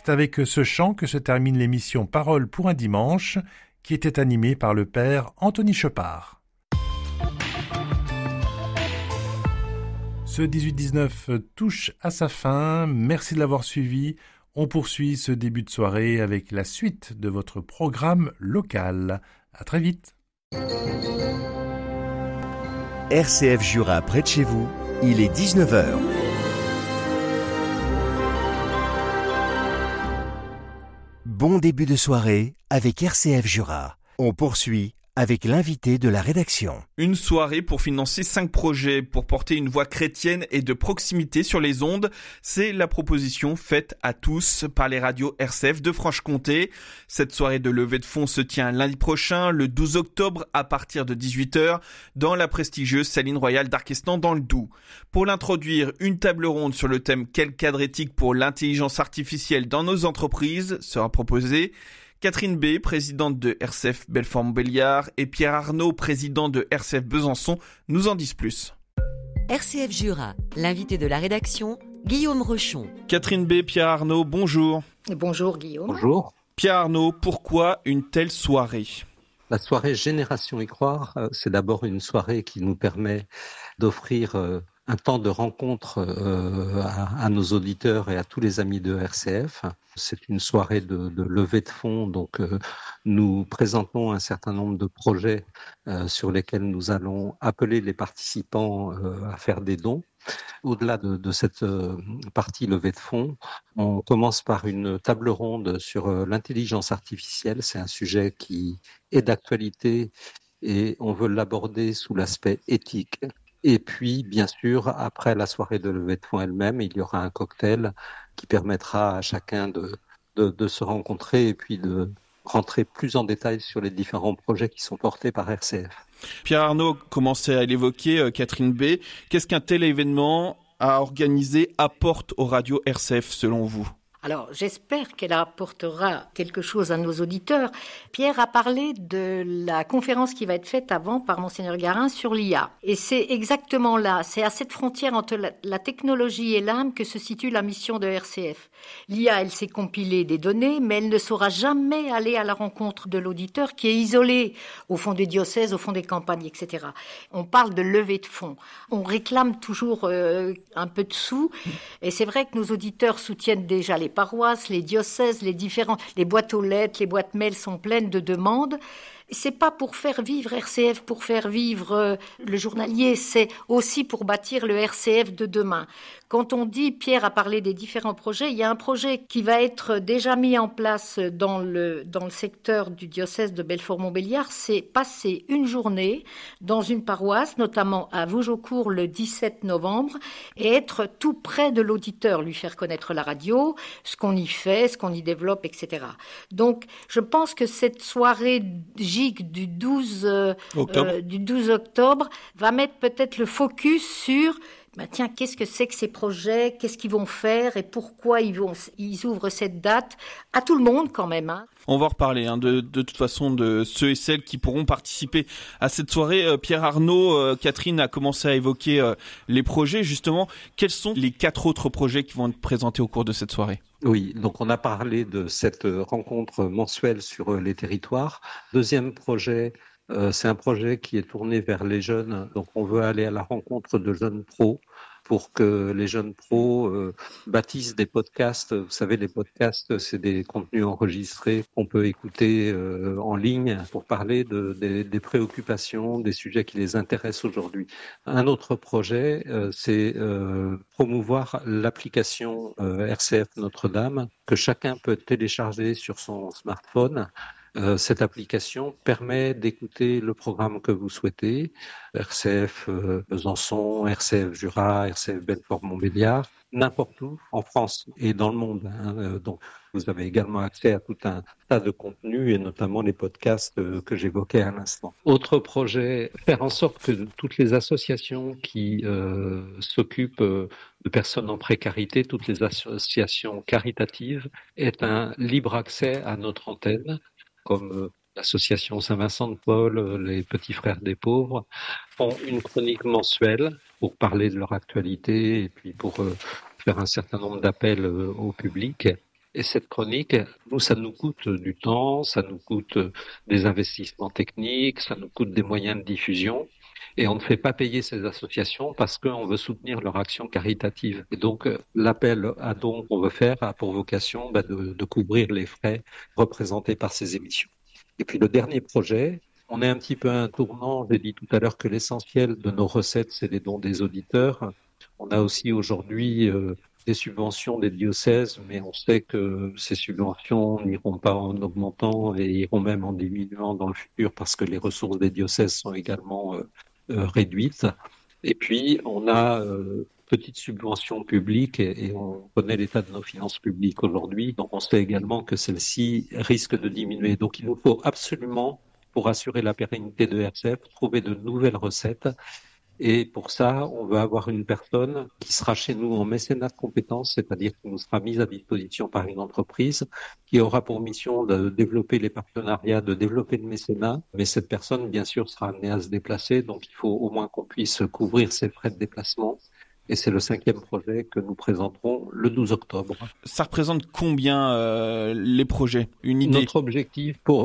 C'est avec ce chant que se termine l'émission Parole pour un dimanche, qui était animée par le père Anthony Chopard. Ce 18-19 touche à sa fin. Merci de l'avoir suivi. On poursuit ce début de soirée avec la suite de votre programme local. À très vite. RCF Jura près de chez vous, il est 19h. Bon début de soirée avec RCF Jura. On poursuit avec l'invité de la rédaction. Une soirée pour financer 5 projets pour porter une voix chrétienne et de proximité sur les ondes. C'est la proposition faite à tous par les radios RCF de Franche-Comté. Cette soirée de levée de fonds se tient lundi prochain, le 12 octobre, à partir de 18h, dans la prestigieuse Saline Royale d'Arquestan dans le Doubs. Pour l'introduire, une table ronde sur le thème « Quel cadre éthique pour l'intelligence artificielle dans nos entreprises ?» sera proposée. Catherine B, présidente de RCF Belfort-Montbéliard, et Pierre Arnaud, président de RCF Besançon, nous en disent plus. RCF Jura, l'invité de la rédaction, Guillaume Rochon. Catherine B, Pierre Arnaud, bonjour. Bonjour Guillaume. Bonjour. Pierre Arnaud, pourquoi une telle soirée ? La soirée Génération y croire, c'est d'abord une soirée qui nous permet d'offrir un temps de rencontre à nos auditeurs et à tous les amis de RCF. C'est une soirée de levée de fonds, donc nous présentons un certain nombre de projets sur lesquels nous allons appeler les participants à faire des dons. Au-delà de cette partie levée de fonds, on commence par une table ronde sur l'intelligence artificielle. C'est un sujet qui est d'actualité et on veut l'aborder sous l'aspect éthique. Et puis, bien sûr, après la soirée de levée de fonds elle-même, il y aura un cocktail qui permettra à chacun de se rencontrer et puis de rentrer plus en détail sur les différents projets qui sont portés par RCF. Pierre Arnaud commençait à l'évoquer, Catherine B. Qu'est-ce qu'un tel événement à organiser apporte aux radios RCF selon vous ? Alors, j'espère qu'elle apportera quelque chose à nos auditeurs. Pierre a parlé de la conférence qui va être faite avant par Monseigneur Garin sur l'IA. Et c'est exactement là, c'est à cette frontière entre la technologie et l'âme que se situe la mission de RCF. L'IA, elle sait compiler des données, mais elle ne saura jamais aller à la rencontre de l'auditeur qui est isolé au fond des diocèses, au fond des campagnes, etc. On parle de levée de fonds. On réclame toujours un peu de sous. Et c'est vrai que nos auditeurs soutiennent déjà les paroisses, les diocèses, les boîtes aux lettres, les boîtes mail sont pleines de demandes. C'est pas pour faire vivre RCF, pour faire vivre le journalier, c'est aussi pour bâtir le RCF de demain. Quand on dit, Pierre a parlé des différents projets, il y a un projet qui va être déjà mis en place dans le secteur du diocèse de Belfort-Montbéliard, c'est passer une journée dans une paroisse, notamment à Vougeaucourt le 17 novembre, et être tout près de l'auditeur, lui faire connaître la radio, ce qu'on y fait, ce qu'on y développe, etc. Donc, je pense que cette soirée GIC du 12 octobre va mettre peut-être le focus sur tiens, qu'est-ce que c'est que ces projets, qu'est-ce qu'ils vont faire et pourquoi ils ouvrent cette date à tout le monde quand même. On va reparler de toute façon de ceux et celles qui pourront participer à cette soirée. Pierre Arnaud, Catherine a commencé à évoquer les projets. Justement, quels sont les 4 autres projets qui vont être présentés au cours de cette soirée ? Oui, donc on a parlé de cette rencontre mensuelle sur les territoires. Deuxième projet, c'est un projet qui est tourné vers les jeunes. Donc on veut aller à la rencontre de jeunes pros pour que les jeunes pros bâtissent des podcasts. Vous savez, les podcasts, c'est des contenus enregistrés qu'on peut écouter en ligne pour parler des préoccupations, des sujets qui les intéressent aujourd'hui. Un autre projet, c'est promouvoir l'application RCF Notre-Dame que chacun peut télécharger sur son smartphone. Cette application permet d'écouter le programme que vous souhaitez, RCF Besançon, RCF Jura, RCF Belfort-Montbéliard, n'importe où en France et dans le monde. Donc, vous avez également accès à tout un tas de contenus et notamment les podcasts que j'évoquais à l'instant. Autre projet, faire en sorte que toutes les associations qui s'occupent de personnes en précarité, toutes les associations caritatives, aient un libre accès à notre antenne, comme l'association Saint-Vincent de Paul, les Petits Frères des Pauvres, font une chronique mensuelle pour parler de leur actualité et puis pour faire un certain nombre d'appels au public. Et cette chronique, nous, ça nous coûte du temps, ça nous coûte des investissements techniques, ça nous coûte des moyens de diffusion. Et on ne fait pas payer ces associations parce qu'on veut soutenir leur action caritative. Et donc, l'appel à dons qu'on veut faire a pour vocation de couvrir les frais représentés par ces émissions. Et puis, le dernier projet, on est un petit peu à un tournant. J'ai dit tout à l'heure que l'essentiel de nos recettes, c'est les dons des auditeurs. On a aussi aujourd'hui des subventions des diocèses, mais on sait que ces subventions n'iront pas en augmentant et iront même en diminuant dans le futur parce que les ressources des diocèses sont également réduites. Et puis, on a petite subvention publique et on connaît l'état de nos finances publiques aujourd'hui. Donc, on sait également que celle-ci risque de diminuer. Donc, il nous faut absolument, pour assurer la pérennité de RCF, trouver de nouvelles recettes. Et pour ça, on veut avoir une personne qui sera chez nous en mécénat de compétences, c'est-à-dire qui nous sera mise à disposition par une entreprise qui aura pour mission de développer les partenariats, de développer le mécénat. Mais cette personne, bien sûr, sera amenée à se déplacer, donc il faut au moins qu'on puisse couvrir ses frais de déplacement. Et c'est le 5e projet que nous présenterons le 12 octobre. Ça représente combien les projets? Une idée? Notre objectif pour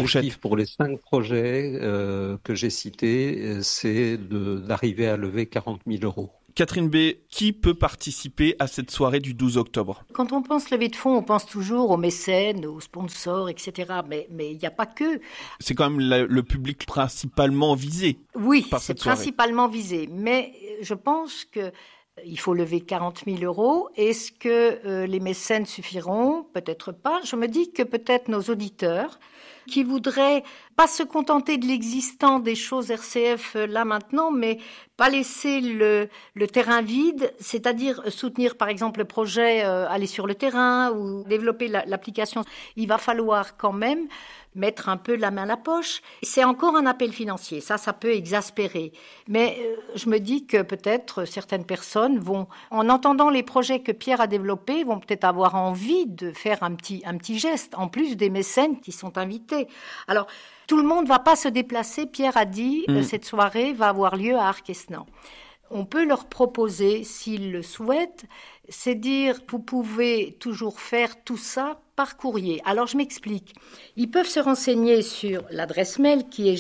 les 5 projets que j'ai cités, c'est d'arriver à lever 40 000 euros. Catherine B., qui peut participer à cette soirée du 12 octobre? Quand on pense levée de fonds, on pense toujours aux mécènes, aux sponsors, etc. Mais il n'y a pas que. C'est quand même le public principalement visé. Oui, par cette soirée. Principalement visé. Mais je pense qu'il faut lever 40 000 euros. Est-ce que les mécènes suffiront? Peut-être pas. Je me dis que peut-être nos auditeurs qui voudraient pas se contenter de l'existant des choses RCF là maintenant, mais pas laisser le terrain vide, c'est-à-dire soutenir par exemple le projet aller sur le terrain ou développer l'application. Il va falloir quand même mettre un peu la main à la poche. C'est encore un appel financier, ça peut exaspérer. Mais je me dis que peut-être certaines personnes vont, en entendant les projets que Pierre a développés, vont peut-être avoir envie de faire un petit geste, en plus des mécènes qui sont invités. Alors, tout le monde ne va pas se déplacer. Pierre a dit cette soirée va avoir lieu à Arquesnan. On peut leur proposer, s'ils le souhaitent, c'est dire, vous pouvez toujours faire tout ça par courrier. Alors, je m'explique. Ils peuvent se renseigner sur l'adresse mail qui est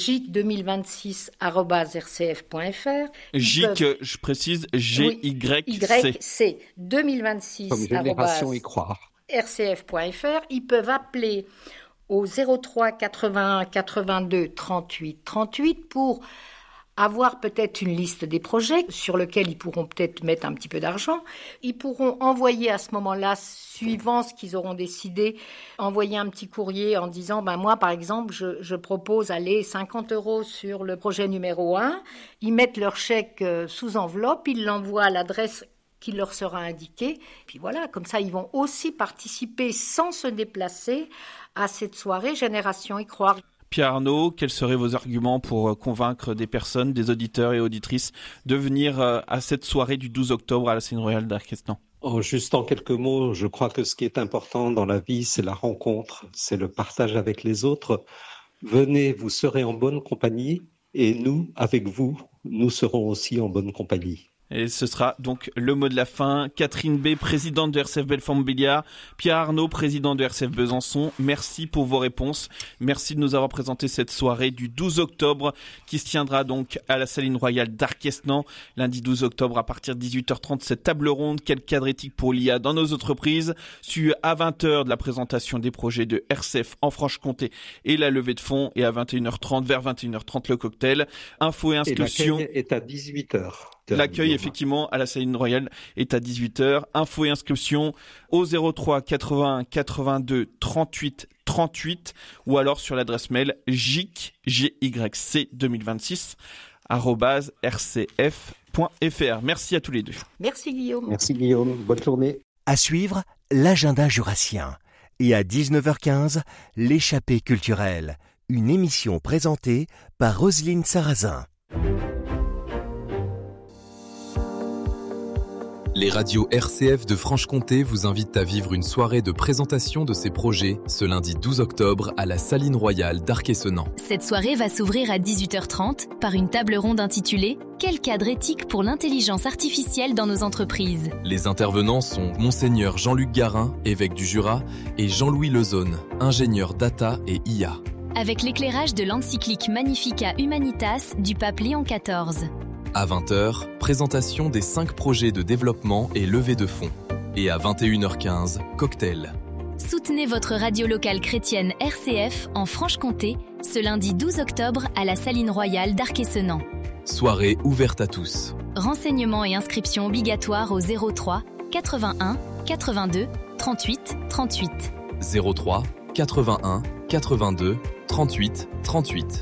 gic2026@rcf.fr. Je précise, GYC. 2026. Comme Génération y croire. rcf.fr. Ils peuvent appeler au 03 81 82 38 38 pour avoir peut-être une liste des projets sur lesquels ils pourront peut-être mettre un petit peu d'argent. Ils pourront envoyer à ce moment-là, suivant ce qu'ils auront décidé, envoyer un petit courrier en disant, moi par exemple, je propose 50 euros sur le projet numéro 1. Ils mettent leur chèque sous enveloppe, ils l'envoient à l'adresse qui leur sera indiquée. Puis voilà, comme ça, ils vont aussi participer sans se déplacer à cette soirée Génération y croire. Pierre Arnaud, quels seraient vos arguments pour convaincre des personnes, des auditeurs et auditrices de venir à cette soirée du 12 octobre à la Scène Royale d'Arquesnan? Juste en quelques mots, je crois que ce qui est important dans la vie, c'est la rencontre, c'est le partage avec les autres. Venez, vous serez en bonne compagnie et nous, avec vous, nous serons aussi en bonne compagnie. Et ce sera donc le mot de la fin. Catherine B., présidente de RCF Belfort-Montbéliard, Pierre Arnaud, président de RCF Besançon, merci pour vos réponses. Merci de nous avoir présenté cette soirée du 12 octobre qui se tiendra donc à la Saline Royale d'Arquesnan. Lundi 12 octobre à partir de 18h30, cette table ronde, quel cadre éthique pour l'IA dans nos entreprises, suivi à 20h de la présentation des projets de RCF en Franche-Comté et la levée de fonds, et à 21h30, vers 21h30 le cocktail. Infos et inscriptions. Et l'accueil est à 18h. L'accueil, effectivement, à la Saline Royale est à 18h. Infos et inscriptions au 03 81 82 38 38 ou alors sur l'adresse mail gic2026@rcf.fr. Merci à tous les deux. Merci Guillaume. Merci Guillaume. Bonne journée. À suivre, l'agenda jurassien. Et à 19h15, l'échappée culturelle. Une émission présentée par Roselyne Sarrazin. Les radios RCF de Franche-Comté vous invitent à vivre une soirée de présentation de ces projets ce lundi 12 octobre à la Saline Royale d'Arc-et-Senans. Cette soirée va s'ouvrir à 18h30 par une table ronde intitulée « Quel cadre éthique pour l'intelligence artificielle dans nos entreprises ?» Les intervenants sont Monseigneur Jean-Luc Garin, évêque du Jura, et Jean-Louis Lezone, ingénieur data et IA. Avec l'éclairage de l'encyclique Magnificat Humanitas du pape Léon XIV. À 20h, présentation des 5 projets de développement et levée de fonds. Et à 21h15, cocktail. Soutenez votre radio locale chrétienne RCF en Franche-Comté ce lundi 12 octobre à la Saline Royale d'Arc-et-Senans. Soirée ouverte à tous. Renseignements et inscriptions obligatoires au 03 81 82 38 38. 03 81 82 38 38.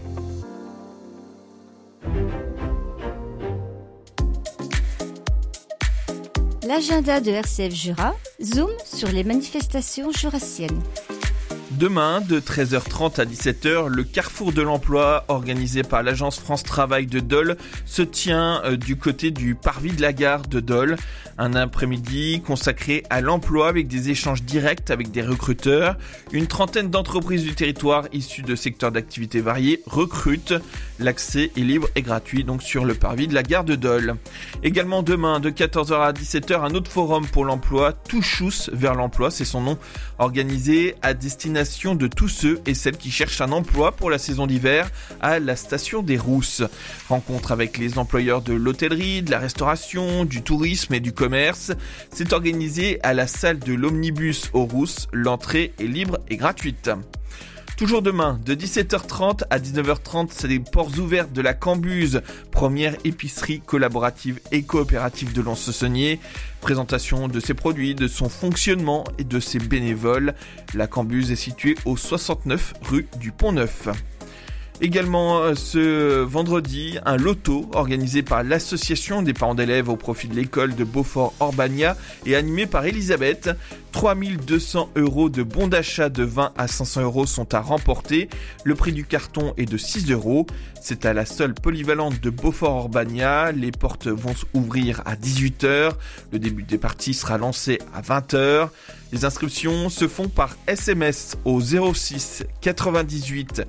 L'agenda de RCF Jura, zoom sur les manifestations jurassiennes. Demain, de 13h30 à 17h, le Carrefour de l'Emploi, organisé par l'agence France Travail de Dole, se tient du côté du parvis de la gare de Dole. Un après-midi consacré à l'emploi avec des échanges directs avec des recruteurs. Une trentaine d'entreprises du territoire issues de secteurs d'activité variés recrutent. L'accès est libre et gratuit donc sur le parvis de la gare de Dole. Également demain, de 14h à 17h, un autre forum pour l'emploi, Touchous vers l'emploi, c'est son nom, organisé à destination de tous ceux et celles qui cherchent un emploi pour la saison d'hiver à la station des Rousses. Rencontre avec les employeurs de l'hôtellerie, de la restauration, du tourisme et du commerce. C'est organisé à la salle de l'Omnibus aux Rousses. L'entrée est libre et gratuite. Toujours demain, de 17h30 à 19h30, c'est les portes ouvertes de la Cambuse, première épicerie collaborative et coopérative de Lons-le-Saunier. Présentation de ses produits, de son fonctionnement et de ses bénévoles. La Cambuse est située au 69 rue du Pont-Neuf. Également ce vendredi, un loto organisé par l'association des parents d'élèves au profit de l'école de Beaufort-Orbagna et animé par Elisabeth. 3 200 € de bons d'achat de 20 à 500 € sont à remporter. Le prix du carton est de 6 €. C'est à la seule polyvalente de Beaufort-Orbagna. Les portes vont s'ouvrir à 18h. Le début des parties sera lancé à 20h. Les inscriptions se font par SMS au 06 98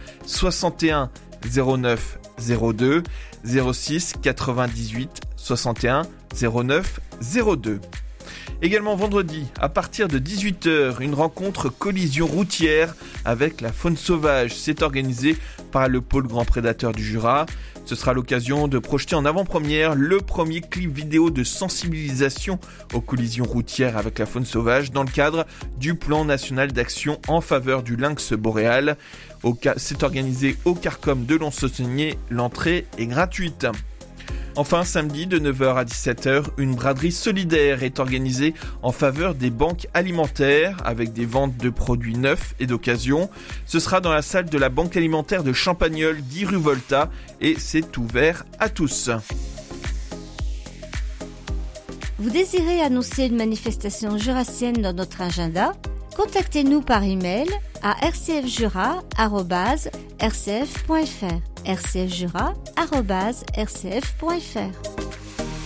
61 09 02 06 98 61 09 02. Également vendredi, à partir de 18h, une rencontre collision routière avec la faune sauvage. C'est organisé par le pôle grand prédateur du Jura. Ce sera l'occasion de projeter en avant-première le premier clip vidéo de sensibilisation aux collisions routières avec la faune sauvage dans le cadre du plan national d'action en faveur du lynx boréal. C'est organisé au Carcom de Lons-le-Saunier. L'entrée est gratuite. Enfin, samedi, de 9h à 17h, une braderie solidaire est organisée en faveur des banques alimentaires avec des ventes de produits neufs et d'occasion. Ce sera dans la salle de la banque alimentaire de Champagnole, 10 rue Volta, et c'est ouvert à tous. Vous désirez annoncer une manifestation jurassienne dans notre agenda ? Contactez-nous par email à rcfjura@rcf.fr. rcfjura@rcf.fr.